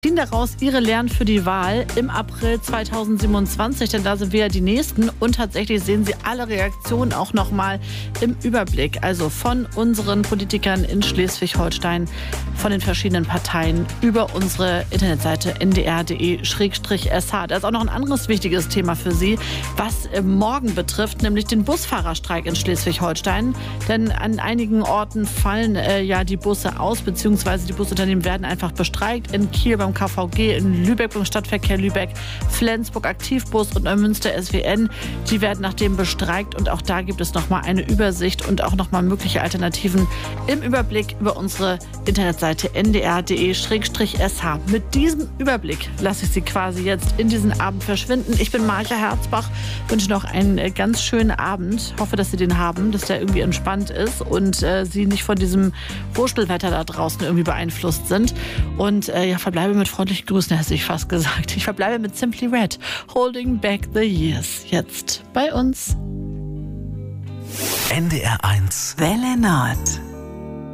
Ziehen daraus ihre Lehren für die Wahl im April 2027, denn da sind wir ja die Nächsten und tatsächlich sehen Sie alle Reaktionen auch nochmal im Überblick, also von unseren Politikern in Schleswig-Holstein, von den verschiedenen Parteien über unsere Internetseite ndr.de/sh. Da ist auch noch ein anderes wichtiges Thema für Sie, was morgen betrifft, nämlich den Busfahrerstreik in Schleswig-Holstein, denn an einigen Orten fallen ja die Busse aus, beziehungsweise die Busunternehmen werden einfach bestreikt, in Kiel beim KVG, in Lübeck beim Stadtverkehr Lübeck, Flensburg Aktivbus und Neumünster SWN. Die werden nachdem bestreikt und auch da gibt es nochmal eine Übersicht und auch nochmal mögliche Alternativen im Überblick über unsere Internetseite ndr.de/sh. Mit diesem Überblick lasse ich Sie quasi jetzt in diesen Abend verschwinden. Ich bin Marja Herzbach, wünsche noch einen ganz schönen Abend. Hoffe, dass Sie den haben, dass der irgendwie entspannt ist und Sie nicht von diesem Wurstelwetter da draußen irgendwie beeinflusst sind. Und verbleibe mit freundlichen Grüßen, hätte ich fast gesagt. Ich verbleibe mit Simply Red, Holding Back the Years. Jetzt bei uns. NDR 1 Welle Nord.